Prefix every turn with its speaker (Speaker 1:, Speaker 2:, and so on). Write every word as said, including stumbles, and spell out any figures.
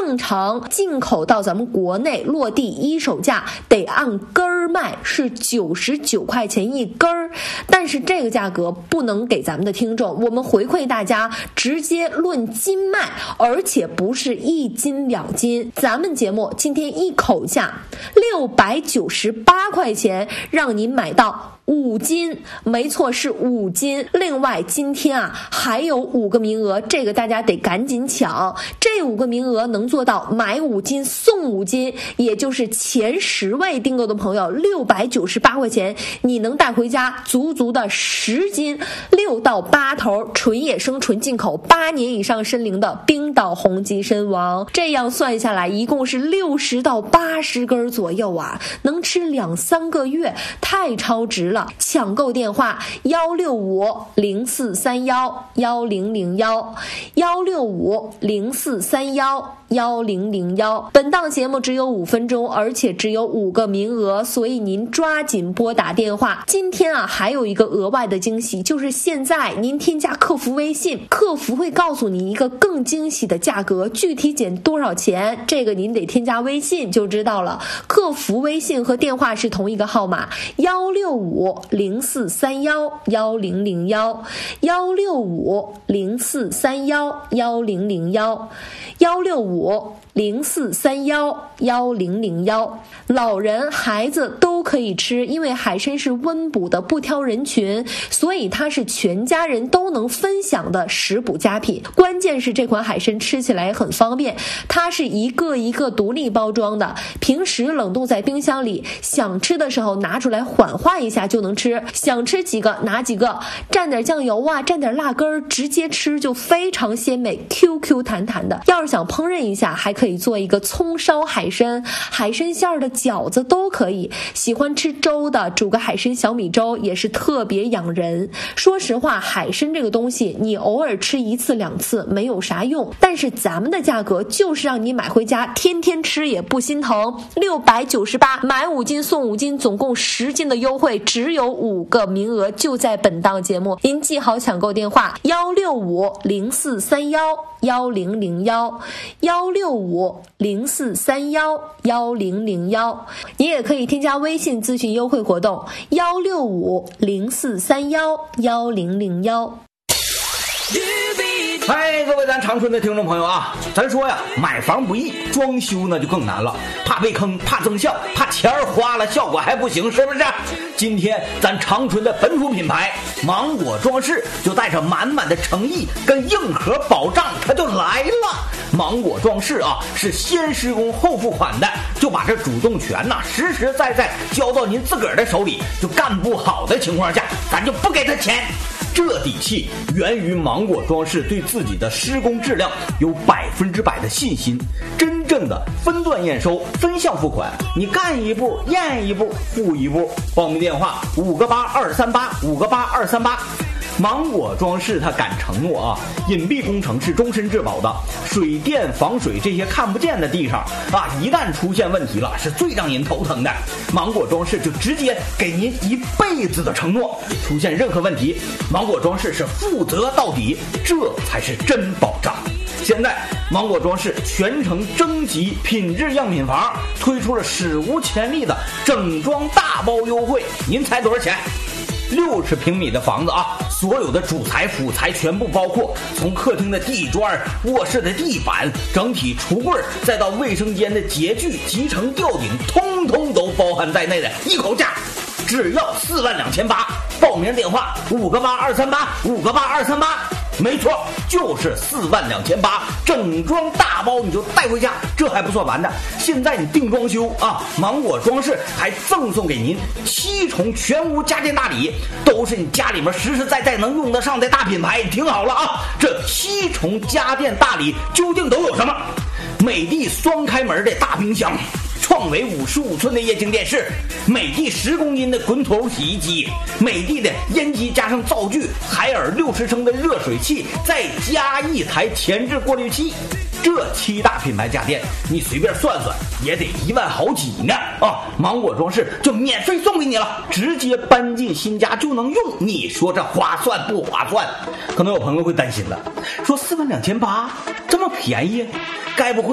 Speaker 1: 正常进口到咱们国内落地一手价得按根儿卖，是九十九块钱一根儿，但是这个价格不能给咱们的听众，我们回馈大家直接论斤卖，而且不是一斤两斤，咱们节目今天一口价六百九十八块钱，让您买到五斤，没错，是五斤。另外今天啊还有五个名额，这个大家得赶紧抢，这五个名额能做到买五斤送五斤，也就是前十位订购的朋友六百九十八块钱，你能带回家足足的十斤六到八头纯野生纯进口八年以上参龄的冰岛红鸡参王，这样算下来一共是六十到八十根左右啊，能吃两三个月，太超值了。抢购电话幺六五零四三幺幺零零幺幺六五零四三幺幺零零幺。本档节目只有五分钟，而且只有五个名额，所以您抓紧拨打电话。今天啊还有一个额外的惊喜，就是现在您添加客服微信，客服会告诉你一个更惊喜的价格，具体减多少钱，这个您得添加微信就知道了。客服微信和电话是同一个号码，幺六五零四三幺幺零零幺幺六五零四三幺幺零零幺幺六五零四三幺幺零零幺。老人孩子都可以吃，因为海参是温补的，不挑人群，所以它是全家人都能分享的食补佳品。关键是这款海参吃起来也很方便，它是一个一个独立包装的，平时冷冻在冰箱里，想吃的时候拿出来缓化一下就能吃，想吃几个拿几个，蘸点酱油啊，蘸点辣根直接吃就非常鲜美 Q Q 弹弹的。要是想烹饪一下，还可以做一个葱烧海参，海参馅儿的饺子都可以，喜欢吃粥的煮个海参小米粥也是特别养人。说实话，海参这个东西你偶尔吃一次两次没有啥用，但是咱们的价格就是让你买回家天天吃也不心疼。六百九十八买五斤送五斤，总共十斤的优惠，只有五个名额，就在本档节目。您记好抢购电话幺六五零四三幺幺零零幺幺六五零四三幺幺零零幺。你也可以添加微信咨询优惠活动幺六五零四三幺幺零零幺。
Speaker 2: 嗨，各位咱长春的听众朋友啊，咱说呀，买房不易，装修呢就更难了，怕被坑，怕增效，怕钱儿花了效果还不行，是不是？今天咱长春的本土品牌芒果装饰就带着满满的诚意跟硬核保障，它就来了。芒果装饰啊，是先施工后付款的，就把这主动权呐、啊、实实在在交到您自个儿的手里，就干不好的情况下，咱就不给他钱。这底气源于芒果装饰对自己的施工质量有百分之百的信心，真正的分段验收、分项付款，你干一步验一步付一步。报名电话五个八二三八五个八二三八。芒果装饰它敢承诺啊，隐蔽工程是终身质保的，水电防水这些看不见的地上啊，一旦出现问题了，是最让人头疼的。芒果装饰就直接给您一辈子的承诺，出现任何问题，芒果装饰是负责到底，这才是真保障。现在芒果装饰全程征集品质样品房，推出了史无前例的整装大包优惠，您猜多少钱？六十平米的房子啊，所有的主材辅材全部包括，从客厅的地砖、卧室的地板、整体橱柜，再到卫生间的洁具、集成吊顶，通通都包含在内的一口价，只要四万两千八。报名电话五个八二三八五个八二三八。没错，就是四万两千八，整装大包你就带回家，这还不算完的。现在你定装修啊，芒果装饰还赠送给您七重全屋家电大礼，都是你家里面实实在在能用得上的大品牌。你听好了啊，这七重家电大礼究竟都有什么？美的双开门的大冰箱，创维五十五寸的液晶电视，美的十公斤的滚筒洗衣机，美的的烟机加上灶具，海尔六十升的热水器，再加一台前置过滤器。这七大品牌家电，你随便算算也得一万好几呢啊！芒果装饰就免费送给你了，直接搬进新家就能用，你说这划算不划算？可能有朋友会担心了，说四万两千八这么便宜，该不会